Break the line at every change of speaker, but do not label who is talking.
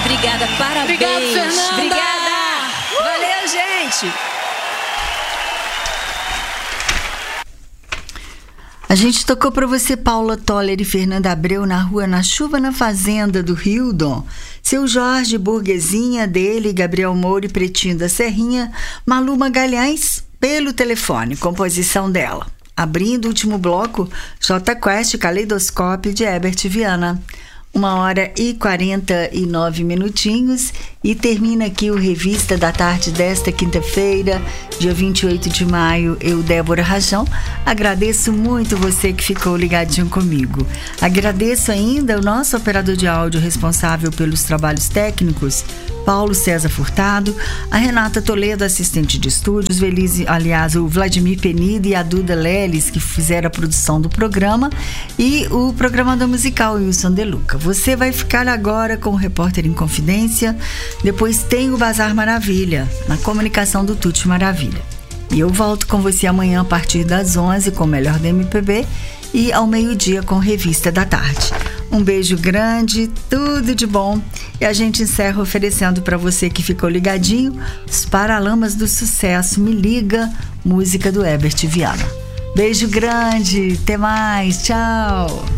Obrigada, parabéns.
Obrigado, Fernanda.
Obrigada. Valeu, gente.
A gente tocou para você Paula Toller e Fernanda Abreu na rua Na Chuva na Fazenda do Hildon. Seu Jorge Burguesinha dele, Gabriel Moura e Pretinho da Serrinha, Malu Magalhães pelo telefone, composição dela. Abrindo o último bloco, J Quest, Caleidoscópio de Herbert Viana. 1h49 e termina aqui o Revista da Tarde desta quinta-feira, dia 28 de maio. Eu, Débora Rajão, agradeço muito você que ficou ligadinho comigo. Agradeço ainda o nosso operador de áudio responsável pelos trabalhos técnicos, Paulo César Furtado, a Renata Toledo, assistente de estúdios, o Vladimir Penida e a Duda Leles, que fizeram a produção do programa, e o programador musical Wilson De Luca. Você vai ficar agora com o Repórter em Confidência, depois tem o Bazar Maravilha, na comunicação do Tuti Maravilha. E eu volto com você amanhã a partir das 11 com o melhor da MPB e ao meio-dia com Revista da Tarde. Um beijo grande, tudo de bom. E a gente encerra oferecendo para você que ficou ligadinho os Paralamas do Sucesso, Me Liga, música do Herbert Viana. Beijo grande, até mais, tchau.